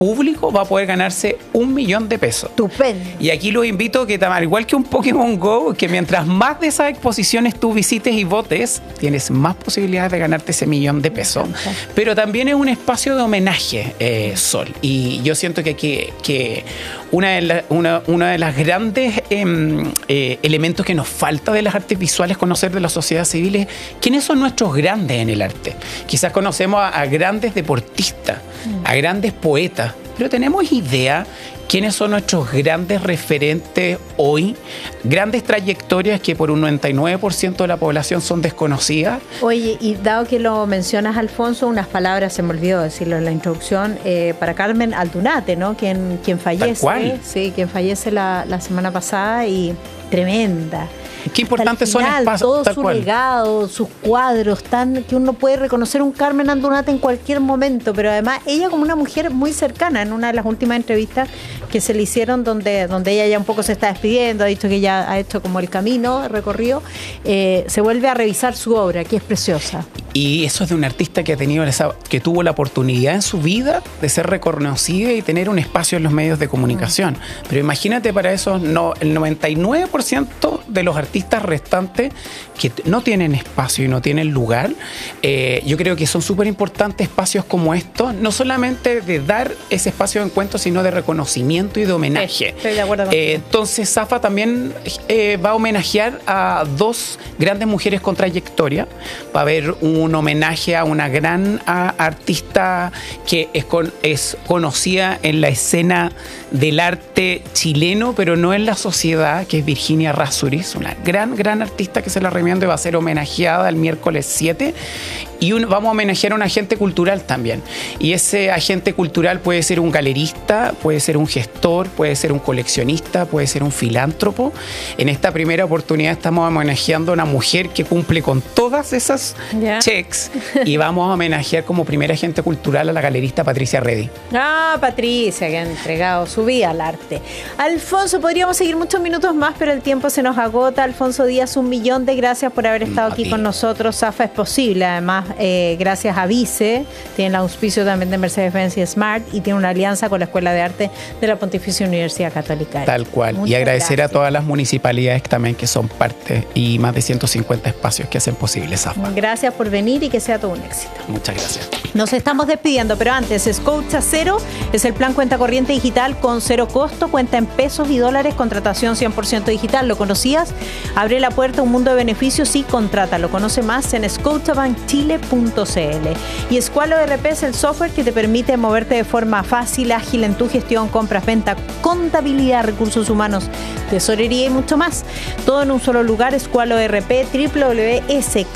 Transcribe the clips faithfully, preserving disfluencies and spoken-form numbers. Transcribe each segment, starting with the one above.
público va a poder ganarse un millón de pesos. Estupendo. Y aquí los invito que, al igual que un Pokémon Go, que mientras más de esas exposiciones tú visites y votes, tienes más posibilidades de ganarte ese millón de pesos. Pero también es un espacio de homenaje, eh, Sol. Y yo siento que, que, que una, de la, una, una de las grandes eh, eh, elementos que nos falta de las artes visuales conocer de la sociedad civil es quiénes son nuestros grandes en el arte. Quizás conocemos a, a grandes deportistas, mm. a grandes poetas, pero tenemos idea quiénes son nuestros grandes referentes hoy, grandes trayectorias que por un noventa y nueve por ciento de la población son desconocidas. Oye, y dado que lo mencionas, Alfonso, unas palabras, se me olvidó decirlo en la introducción, eh, para Carmen Aldunate, ¿no? Quien, quien fallece. Tal cual. Sí, quien fallece la, la semana pasada y tremenda. Qué importantes son espacios. Todo tal su cual. legado, sus cuadros, tan que uno puede reconocer un Carmen Aldunate en cualquier momento, pero además ella como una mujer muy cercana. En una de las últimas entrevistas que se le hicieron, donde, donde ella ya un poco se está despidiendo, ha dicho que ya ha hecho como el camino recorrido, eh, se vuelve a revisar su obra, que es preciosa. Y eso es de un artista que ha tenido esa, que tuvo la oportunidad en su vida de ser reconocida y tener un espacio en los medios de comunicación. Mm. Pero imagínate para eso, no, el noventa y nueve por ciento de los artistas restantes que no tienen espacio y no tienen lugar. Eh, yo creo que son súper importantes espacios como estos, no solamente de dar ese espacio de encuentro, sino de reconocimiento y de homenaje. Sí, estoy de acuerdo con eh, entonces, Zafa también eh, va a homenajear a dos grandes mujeres con trayectoria. Va a haber un un homenaje a una gran a, artista que es, con, es conocida en la escena del arte chileno, pero no en la sociedad, que es Virginia Errázuriz, una gran, gran artista que se la recomiendo y va a ser homenajeada el miércoles siete. Y un, vamos a homenajear a un agente cultural también. Y ese agente cultural puede ser un galerista, puede ser un gestor, puede ser un coleccionista, puede ser un filántropo. En esta primera oportunidad estamos homenajeando a una mujer que cumple con todas esas yeah. checks y vamos a homenajear como primer agente cultural a la galerista Patricia Reddy. Ah, Patricia, que ha entregado su vida al arte. Alfonso, podríamos seguir muchos minutos más, pero el tiempo se nos agota. Alfonso Díaz, un millón de gracias por haber estado aquí con nosotros. Zafa es posible, además, Eh, gracias a Vice, tiene el auspicio también de Mercedes-Benz y Smart y tiene una alianza con la Escuela de Arte de la Pontificia Universidad Católica. Tal cual. Muchas y agradecer gracias. a todas las municipalidades también que son parte y más de ciento cincuenta espacios que hacen posible Zafa. Gracias por venir y que sea todo un éxito. Muchas gracias. Nos estamos despidiendo, pero antes, Scotia Cero es el plan cuenta corriente digital con cero costo, cuenta en pesos y dólares, contratación cien por ciento digital. ¿Lo conocías? Abre la puerta a un mundo de beneficios y contrátalo. Conoce más en scotiabank chile punto c l. Y Squalo E R P es el software que te permite moverte de forma fácil, ágil en tu gestión, compras, venta, contabilidad, recursos humanos, tesorería y mucho más. Todo en un solo lugar, Squalo E R P, doble u doble u doble u punto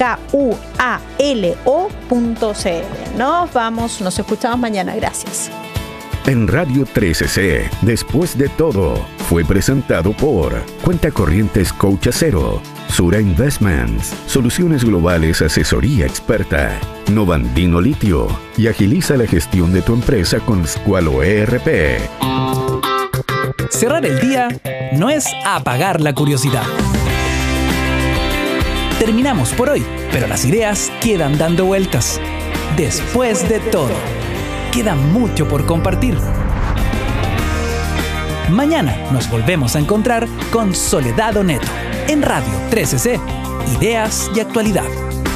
squalo punto c l. Nos vamos, nos escuchamos mañana. Gracias. En Radio trece C, Después de Todo, fue presentado por Cuenta Corriente Scotia Cero, Sura Investments, Soluciones Globales, Asesoría Experta, Novandino Litio y agiliza la gestión de tu empresa con Squalo E R P. Cerrar el día no es apagar la curiosidad. Terminamos por hoy, pero las ideas quedan dando vueltas. Después de todo, queda mucho por compartir. Mañana nos volvemos a encontrar con Soledad Oneto en Radio trece C, Ideas y Actualidad.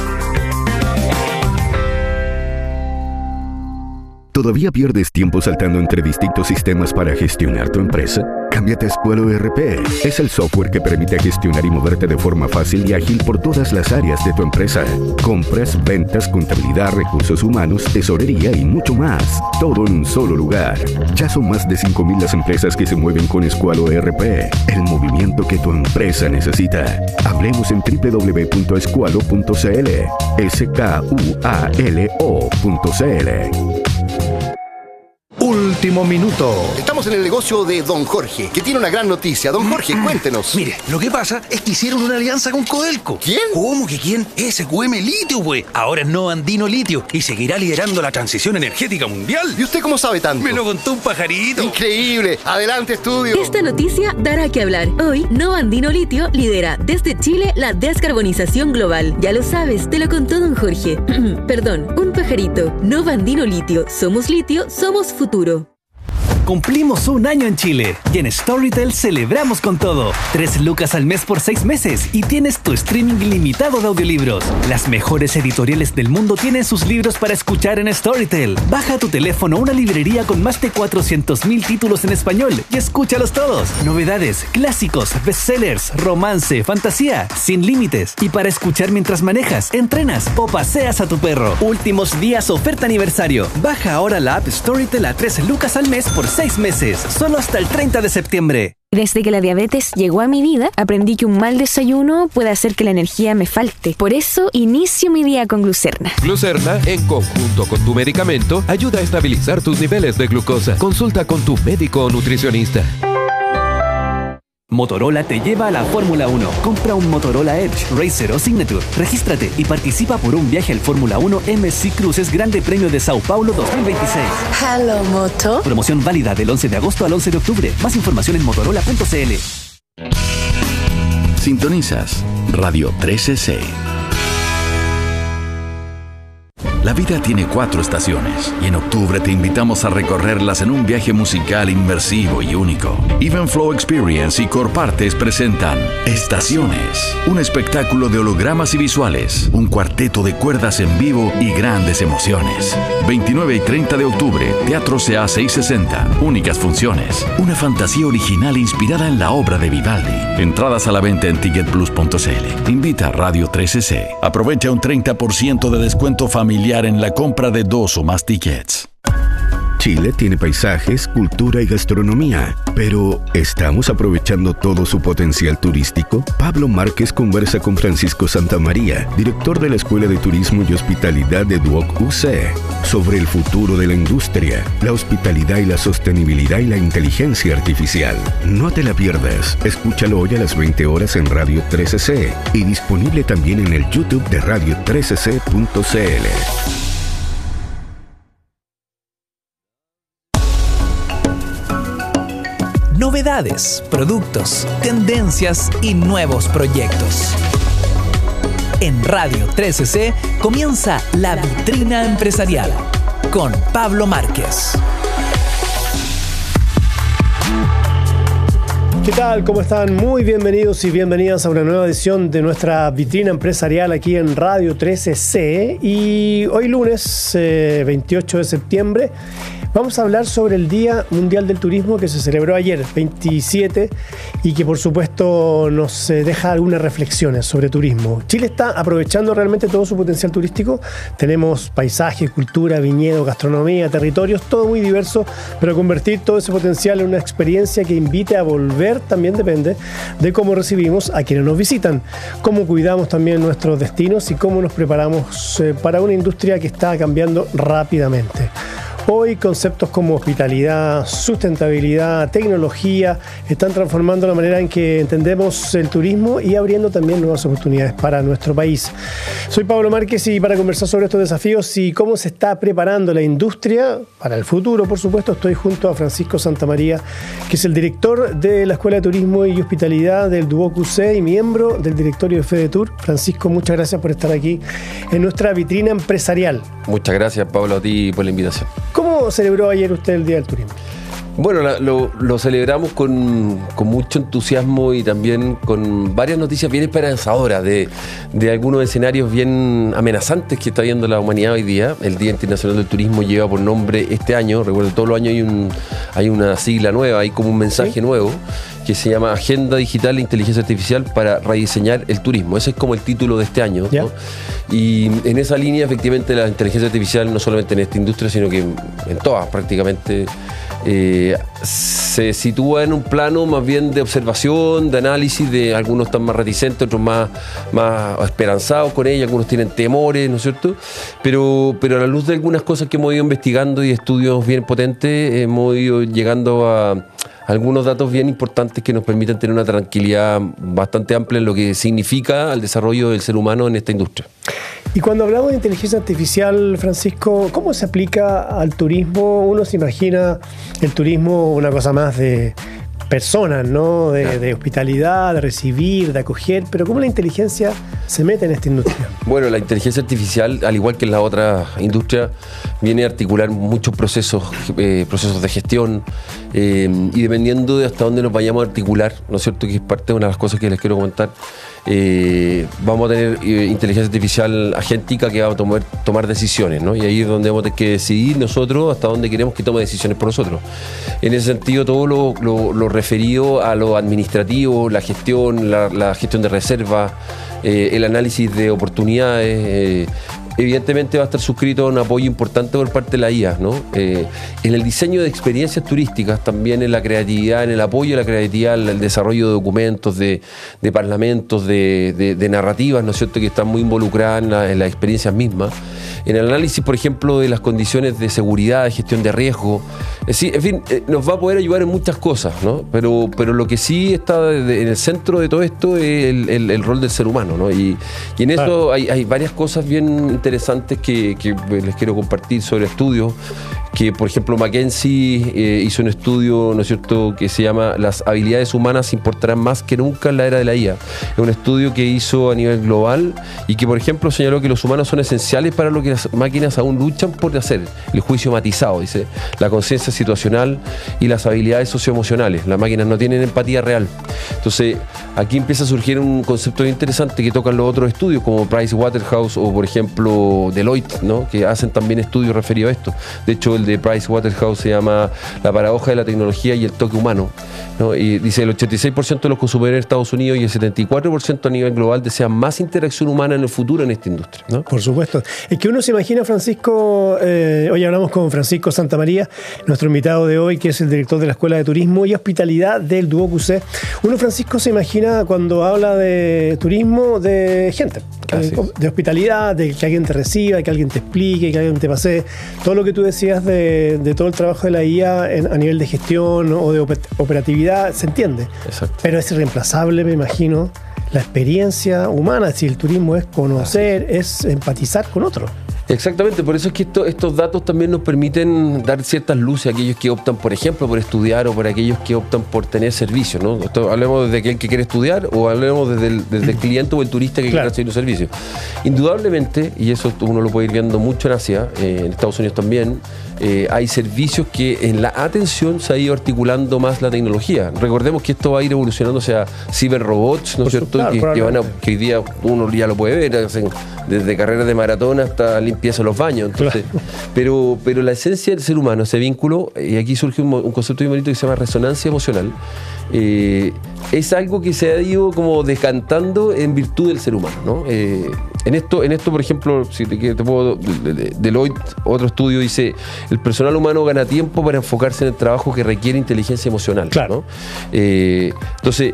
¿Todavía pierdes tiempo saltando entre distintos sistemas para gestionar tu empresa? Cámbiate a Squalo E R P. Es el software que permite gestionar y moverte de forma fácil y ágil por todas las áreas de tu empresa. Compras, ventas, contabilidad, recursos humanos, tesorería y mucho más. Todo en un solo lugar. Ya son más de cinco mil las empresas que se mueven con Squalo E R P. El movimiento que tu empresa necesita. Hablemos en doble u doble u doble u punto squalo punto c l. S K U A L O punto c l. Último minuto. Estamos en el negocio de Don Jorge, que tiene una gran noticia. Don Jorge, cuéntenos. Mire, lo que pasa es que hicieron una alianza con Codelco. ¿Quién? ¿Cómo que quién? S Q M Litio, güey. Ahora es Novandino Litio y seguirá liderando la transición energética mundial. ¿Y usted cómo sabe tanto? Me lo contó un pajarito. Increíble. Adelante, estudio. Esta noticia dará que hablar. Hoy, Novandino Litio lidera desde Chile la descarbonización global. Ya lo sabes, te lo contó Don Jorge. Perdón, un pajarito. Novandino Litio. Somos litio, somos futuro. Cumplimos un año en Chile y en Storytel celebramos con todo. Tres lucas al mes por seis meses y tienes tu streaming ilimitado de audiolibros. Las mejores editoriales del mundo tienen sus libros para escuchar en Storytel. Baja a tu teléfono una librería con más de cuatrocientos mil títulos en español y escúchalos todos. Novedades, clásicos, bestsellers, romance, fantasía, sin límites. Y para escuchar mientras manejas, entrenas o paseas a tu perro. Últimos días oferta aniversario. Baja ahora la app Storytel a tres lucas al mes por seis meses, solo hasta el treinta de septiembre. Desde que la diabetes llegó a mi vida, aprendí que un mal desayuno puede hacer que la energía me falte. Por eso, inicio mi día con Glucerna. Glucerna, en conjunto con tu medicamento, ayuda a estabilizar tus niveles de glucosa. Consulta con tu médico o nutricionista. Motorola te lleva a la Fórmula uno. Compra un Motorola Edge, Racer o Signature. Regístrate y participa por un viaje al Fórmula uno M S C Cruises Grande Premio de Sao Paulo dos mil veintiséis. Hello, Moto. Promoción válida del once de agosto al once de octubre. Más información en motorola punto c l. Sintonizas Radio trece C. La vida tiene cuatro estaciones y en octubre te invitamos a recorrerlas en un viaje musical inmersivo y único. Evenflow Experience y Corpartes presentan Estaciones, un espectáculo de hologramas y visuales, un cuarteto de cuerdas en vivo y grandes emociones. veintinueve y treinta de octubre, Teatro C A seiscientos sesenta, únicas funciones, una fantasía original inspirada en la obra de Vivaldi. Entradas a la venta en ticket plus punto c l. Invita a Radio trece C. Aprovecha un treinta por ciento de descuento familiar en la compra de dos o más tickets. Chile tiene paisajes, cultura y gastronomía, pero ¿estamos aprovechando todo su potencial turístico? Pablo Márquez conversa con Francisco Santamaría, director de la Escuela de Turismo y Hospitalidad de Duoc U C, sobre el futuro de la industria, la hospitalidad y la sostenibilidad y la inteligencia artificial. No te la pierdas. Escúchalo hoy a las veinte horas en Radio trece C y disponible también en el YouTube de radio trece c punto c l. Novedades, productos, tendencias y nuevos proyectos. En Radio trece C comienza La Vitrina Empresarial con Pablo Márquez. ¿Qué tal? ¿Cómo están? Muy bienvenidos y bienvenidas a una nueva edición de nuestra Vitrina Empresarial aquí en Radio trece C. Y hoy lunes eh, veintiocho de septiembre vamos a hablar sobre el Día Mundial del Turismo que se celebró ayer, veintisiete, y que por supuesto nos eh, deja algunas reflexiones sobre turismo. Chile está aprovechando realmente todo su potencial turístico. Tenemos paisajes, cultura, viñedos, gastronomía, territorios, todo muy diverso, pero convertir todo ese potencial en una experiencia que invite a volver también depende de cómo recibimos a quienes nos visitan, cómo cuidamos también nuestros destinos y cómo nos preparamos eh, para una industria que está cambiando rápidamente. Hoy conceptos como hospitalidad, sustentabilidad, tecnología están transformando la manera en que entendemos el turismo y abriendo también nuevas oportunidades para nuestro país. Soy Pablo Márquez y para conversar sobre estos desafíos y cómo se está preparando la industria para el futuro, por supuesto, estoy junto a Francisco Santamaría, que es el director de la Escuela de Turismo y Hospitalidad del Duoc U C y miembro del directorio de FedeTour. Francisco, muchas gracias por estar aquí en nuestra vitrina empresarial. Muchas gracias, Pablo, a ti por la invitación. ¿Cómo celebró ayer usted el Día del Turismo? Bueno, la, lo, lo celebramos con, con mucho entusiasmo y también con varias noticias bien esperanzadoras de, de algunos escenarios bien amenazantes que está viendo la humanidad hoy día. El Día Internacional del Turismo lleva por nombre este año, recuerdo, todos los años hay, un, hay una sigla nueva, hay como un mensaje ¿Sí? nuevo que se llama Agenda Digital e Inteligencia Artificial para rediseñar el turismo. Ese es como el título de este año, ¿no? Y en esa línea, efectivamente, la inteligencia artificial, no solamente en esta industria, sino que en, en todas prácticamente, eh, se sitúa en un plano más bien de observación, de análisis, de algunos están más reticentes, otros más, más esperanzados con ella, algunos tienen temores, ¿no es cierto? Pero, pero a la luz de algunas cosas que hemos ido investigando y estudios bien potentes, hemos ido llegando a algunos datos bien importantes que nos permiten tener una tranquilidad bastante amplia en lo que significa el desarrollo del ser humano en esta industria. Y cuando hablamos de inteligencia artificial, Francisco, ¿cómo se aplica al turismo? Uno se imagina el turismo una cosa más de personas, ¿no? De, de hospitalidad, de recibir, de acoger, pero ¿cómo la inteligencia se mete en esta industria? Bueno, la inteligencia artificial, al igual que en la otra industria, viene a articular muchos procesos, eh, procesos de gestión, eh, y dependiendo de hasta dónde nos vayamos a articular, ¿no es cierto?, que es parte de una de las cosas que les quiero comentar, eh, vamos a tener eh, inteligencia artificial agéntica que va a tomar, tomar decisiones, ¿no? Y ahí es donde vamos a tener que decidir nosotros hasta dónde queremos que tome decisiones por nosotros. En ese sentido, todo lo, lo, lo referido a lo administrativo, la gestión, la, la gestión de reservas, eh, el análisis de oportunidades, eh, evidentemente va a estar suscrito a un apoyo importante por parte de la I A, ¿no? Eh, en el diseño de experiencias turísticas, también en la creatividad, en el apoyo a la creatividad, el desarrollo de documentos, de, de parlamentos, de, de, de narrativas, ¿no es cierto?, que están muy involucradas en, la, en las experiencias mismas. En el análisis, por ejemplo, de las condiciones de seguridad, de gestión de riesgo. Es decir, en fin, eh, nos va a poder ayudar en muchas cosas, ¿no? Pero, pero lo que sí está de, en el centro de todo esto es el, el, el rol del ser humano, ¿no? Y, y en eso hay, hay varias cosas bien interesantes que, que les quiero compartir sobre estudios. Que, por ejemplo, McKinsey eh, hizo un estudio, ¿no es cierto?, que se llama Las habilidades humanas importarán más que nunca en la era de la I A. Es un estudio que hizo a nivel global y que, por ejemplo, señaló que los humanos son esenciales para lo que las máquinas aún luchan por hacer. El juicio matizado, dice, la conciencia situacional y las habilidades socioemocionales. Las máquinas no tienen empatía real. Entonces, aquí empieza a surgir un concepto interesante que tocan los otros estudios, como Pricewaterhouse o, por ejemplo, Deloitte, ¿no?, que hacen también estudios referidos a esto. De hecho, el de Pricewaterhouse se llama La paradoja de la tecnología y el toque humano, ¿no? Y dice el ochenta y seis por ciento de los consumidores en Estados Unidos y el setenta y cuatro por ciento a nivel global desean más interacción humana en el futuro en esta industria, ¿no? Por supuesto. Es que uno se imagina, Francisco, eh, hoy hablamos con Francisco Santamaría, nuestro invitado de hoy, que es el director de la Escuela de Turismo y Hospitalidad del Duoc U C. Uno, Francisco, se imagina cuando habla de turismo de gente, de, de hospitalidad, de que alguien te reciba, de que alguien te explique, que alguien te pase todo lo que tú decías de De, de todo el trabajo de la I A en, a nivel de gestión, ¿no?, o de operatividad, se entiende. Exacto. Pero es irreemplazable, me imagino, la experiencia humana. Si el turismo es conocer, es empatizar con otro. Exactamente, por eso es que esto, estos datos también nos permiten dar ciertas luces a aquellos que optan, por ejemplo, por estudiar o por aquellos que optan por tener servicios, ¿no? Esto, hablemos desde aquel que quiere estudiar o hablemos desde el, desde el cliente o el turista que claro. quiere recibir un servicio. Indudablemente, y eso uno lo puede ir viendo mucho en Asia, eh, en Estados Unidos también, eh, hay servicios que en la atención se ha ido articulando más la tecnología. Recordemos que esto va a ir evolucionando hacia ciberrobots, ¿no es cierto? Claro, que, que, van a, que hoy día uno ya lo puede ver, hacen desde carreras de maratón hasta limpieza de los baños. Entonces, claro. pero, pero la esencia del ser humano, ese vínculo, y aquí surge un, un concepto muy bonito que se llama resonancia emocional, eh, es algo que se ha ido como decantando en virtud del ser humano, ¿no? Eh, en esto, en esto, por ejemplo, si te, te puedo, Deloitte, otro estudio dice, el personal humano gana tiempo para enfocarse en el trabajo que requiere inteligencia emocional, claro. ¿no? Eh, entonces,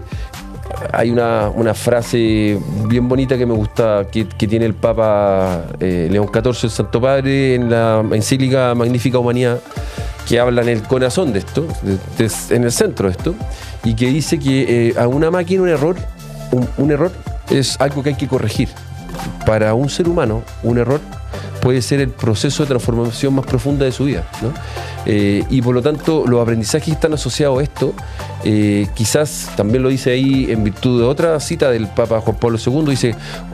hay una, una frase bien bonita que me gusta, que, que tiene el Papa eh, León catorce, el Santo Padre, en la encíclica Magnífica Humanidad, que habla en el corazón de esto, de, de, en el centro de esto, y que dice que eh, a una máquina un error, un, un error es algo que hay que corregir. Para un ser humano, un error puede ser el proceso de transformación más profunda de su vida, ¿no? Eh, y por lo tanto, los aprendizajes que están asociados a esto, eh, quizás también lo dice ahí en virtud de otra cita del Papa Juan Pablo segundo, dice,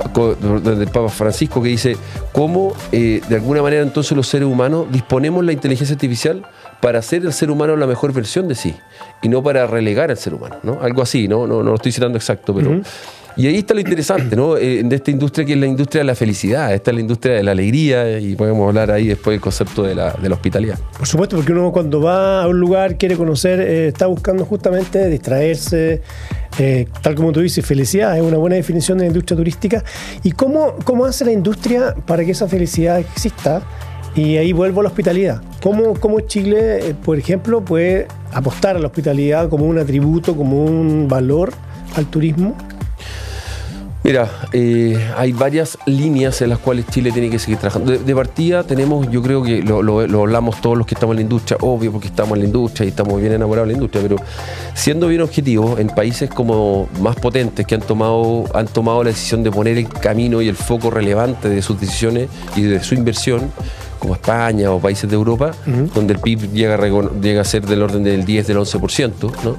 del Papa Francisco, que dice cómo eh, de alguna manera entonces los seres humanos disponemos la inteligencia artificial para hacer el ser humano la mejor versión de sí y no para relegar al ser humano, ¿no? Algo así, no, no, no lo estoy citando exacto, pero... Uh-huh. Y ahí está lo interesante, ¿no? Eh, de esta industria que es la industria de la felicidad, esta es la industria de la alegría, y podemos hablar ahí después del concepto de la, de la hospitalidad. Por supuesto, porque uno cuando va a un lugar, quiere conocer, eh, está buscando justamente distraerse, eh, tal como tú dices, felicidad, es una buena definición de la industria turística. ¿Y cómo, cómo hace la industria para que esa felicidad exista? Y ahí vuelvo a la hospitalidad. ¿Cómo, cómo Chile, eh, por ejemplo, puede apostar a la hospitalidad como un atributo, como un valor al turismo? Mira, eh, hay varias líneas en las cuales Chile tiene que seguir trabajando. De, de partida tenemos, yo creo que lo, lo, lo hablamos todos los que estamos en la industria, obvio porque estamos en la industria y estamos bien enamorados de la industria, pero siendo bien objetivos, en países como más potentes que han tomado, han tomado la decisión de poner el camino y el foco relevante de sus decisiones y de su inversión, como España o países de Europa, uh-huh. donde el P I B llega a, llega a ser del orden del diez, del once por ciento, ¿no?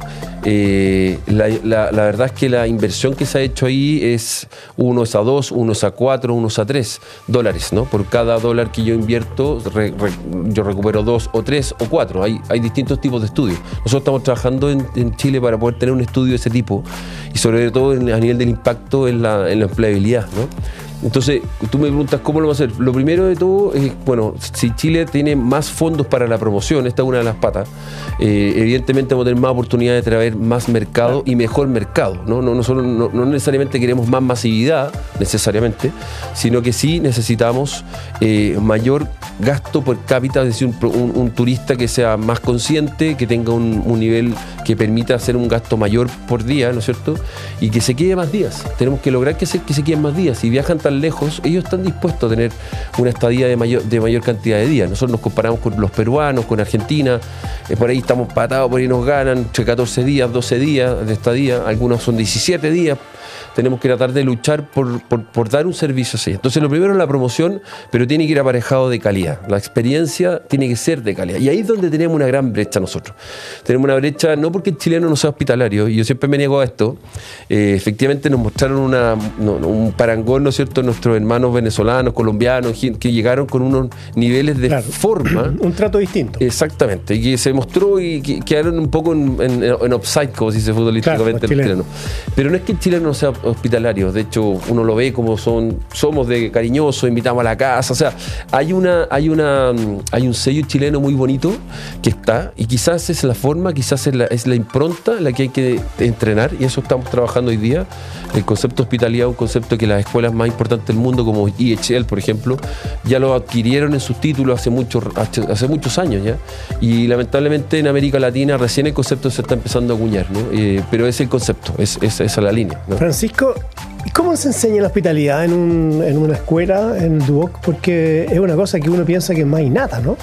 Eh, la, la, la verdad es que la inversión que se ha hecho ahí es uno es a dos, uno es a cuatro, uno es a tres dólares, ¿no? Por cada dólar que yo invierto, re, re, yo recupero dos o tres o cuatro. Hay, hay distintos tipos de estudios. Nosotros estamos trabajando en, en Chile para poder tener un estudio de ese tipo y sobre todo en, a nivel del impacto en la, en la empleabilidad, ¿no? Entonces, tú me preguntas cómo lo va a hacer. Lo primero de todo es, bueno, si Chile tiene más fondos para la promoción, esta es una de las patas, eh, evidentemente vamos a tener más oportunidad de traer más mercado y mejor mercado, ¿no? No, no, solo, no, no necesariamente queremos más masividad, necesariamente, sino que sí necesitamos eh, mayor gasto per cápita, es decir, un, un, un turista que sea más consciente, que tenga un, un nivel que permita hacer un gasto mayor por día, ¿no es cierto? Y que se quede más días. Tenemos que lograr que se, que se queden más días. Si viajan tan lejos, ellos están dispuestos a tener una estadía de mayor, de mayor cantidad de días. Nosotros nos comparamos con los peruanos, con Argentina, eh, por ahí estamos patados, por ahí nos ganan entre catorce días, doce días de estadía, algunos son diecisiete días. Tenemos que tratar de luchar por, por, por dar un servicio así. Entonces, lo primero es la promoción, pero tiene que ir aparejado de calidad. La experiencia tiene que ser de calidad. Y ahí es donde tenemos una gran brecha nosotros. Tenemos una brecha, no porque el chileno no sea hospitalario, y yo siempre me niego a esto. Eh, efectivamente, nos mostraron una, no, un parangón, ¿no es cierto?, nuestros hermanos venezolanos, colombianos, que llegaron con unos niveles de claro. forma. Un trato distinto. Exactamente. Y que se mostró y que quedaron un poco en, en, en offside, como se dice futbolísticamente claro, el chileno. Pero no es que el chileno no sea hospitalarios, de hecho uno lo ve como son, somos de cariñosos, invitamos a la casa, o sea, hay una, hay una, hay un sello chileno muy bonito que está, y quizás es la forma, quizás es la, es la impronta la que hay que entrenar, y eso estamos trabajando hoy día. El concepto de hospitalidad es un concepto que las escuelas más importantes del mundo, como I H L, por ejemplo, ya lo adquirieron en sus títulos hace muchos, hace muchos años ya, y lamentablemente en América Latina recién el concepto se está empezando a acuñar, ¿no? Eh, pero es el concepto, es, es, esa es la línea, ¿no? Francisco, ¿cómo se enseña la hospitalidad en, un, en una escuela, en el Duoc? Porque es una cosa que uno piensa que es más innata, ¿no?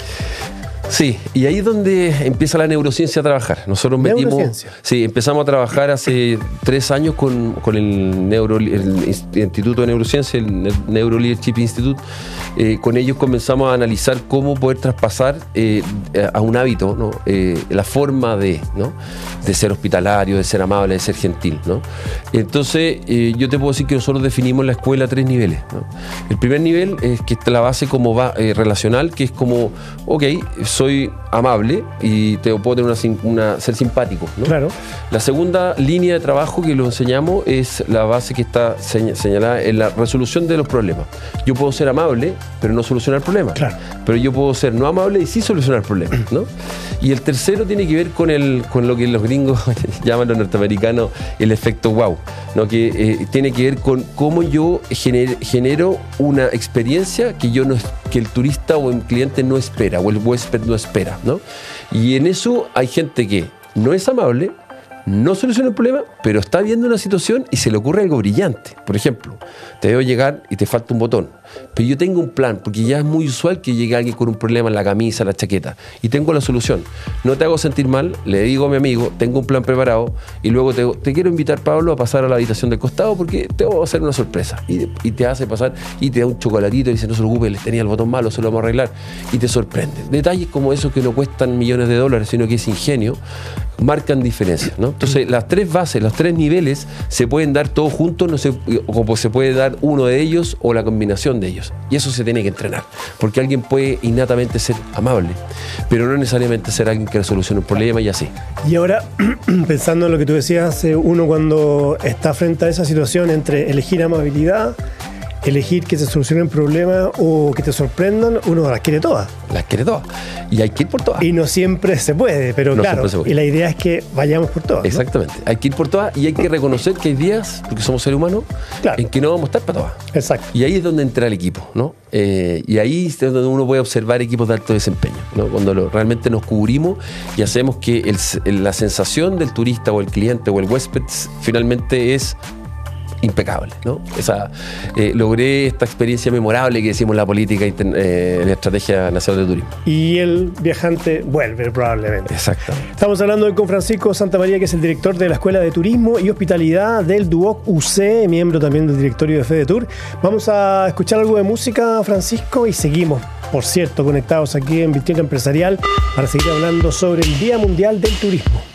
Sí, y ahí es donde empieza la neurociencia a trabajar. Nosotros metimos, sí, empezamos a trabajar hace tres años con, con el, Neuro, el Instituto de Neurociencia, el Neuro Leadership Institute. Eh, con ellos comenzamos a analizar cómo poder traspasar eh, a un hábito, ¿no? eh, la forma de, ¿no? de ser hospitalario, de ser amable, de ser gentil, ¿no? Entonces, eh, yo te puedo decir que nosotros definimos en la escuela tres niveles, ¿no? El primer nivel es que está la base como va, eh, relacional, que es como, ok, soy amable y te puedo tener una, una, ser simpático, ¿no? Claro. La segunda línea de trabajo que lo enseñamos es la base que está señalada en la resolución de los problemas. Yo puedo ser amable, pero no solucionar problemas. Claro. Pero yo puedo ser no amable y sí solucionar problemas, ¿no? Y el tercero tiene que ver con, el, con lo que los gringos llaman los norteamericanos el efecto wow, ¿no? Que eh, tiene que ver con cómo yo gener, genero una experiencia que yo no, que el turista o el cliente no espera o el huésped no espera, ¿no? Y en eso hay gente que no es amable, no soluciona el problema, pero está viendo una situación y se le ocurre algo brillante. Por ejemplo, te veo llegar y te falta un botón, pero yo tengo un plan, porque ya es muy usual que llegue alguien con un problema en la camisa, en la chaqueta, y tengo la solución. No te hago sentir mal, le digo a mi amigo, tengo un plan preparado, y luego te, te quiero invitar, Pablo, a pasar a la habitación del costado porque te voy a hacer una sorpresa. Y, y te hace pasar y te da un chocolatito y dice, no se preocupe, tenía el botón malo, se lo vamos a arreglar, y te sorprende. Detalles como esos que no cuestan millones de dólares, sino que es ingenio, marcan diferencias, ¿no? Entonces, las tres bases, los tres niveles se pueden dar todos juntos, no se, o se puede dar uno de ellos o la combinación de ellos. Y eso se tiene que entrenar, porque alguien puede innatamente ser amable, pero no necesariamente ser alguien que resolucione un problema y así. Y ahora, pensando en lo que tú decías, uno cuando está frente a esa situación entre elegir amabilidad, elegir que se solucionen problemas o que te sorprendan, uno las quiere todas. Las quiere todas. Y hay que ir por todas. Y no siempre se puede, pero no claro, puede. Y la idea es que vayamos por todas. Exactamente. ¿No? Hay que ir por todas y hay que reconocer que hay días, porque somos seres humanos, claro, en que no vamos a estar para todas. Exacto. Y ahí es donde entra el equipo, ¿no? Eh, y ahí es donde uno puede observar equipos de alto desempeño, ¿no? Cuando lo, realmente nos cubrimos y hacemos que el, la sensación del turista o el cliente o el huésped finalmente es impecable, ¿no? Esa, eh, logré esta experiencia memorable que decimos en la política eh, en la Estrategia Nacional de Turismo. Y el viajante vuelve probablemente. Exactamente. Estamos hablando hoy con Francisco Santamaría, que es el director de la Escuela de Turismo y Hospitalidad del Duoc U C, miembro también del directorio de FedeTour. Vamos a escuchar algo de música, Francisco, y seguimos por cierto, conectados aquí en Vitrina Empresarial para seguir hablando sobre el Día Mundial del Turismo.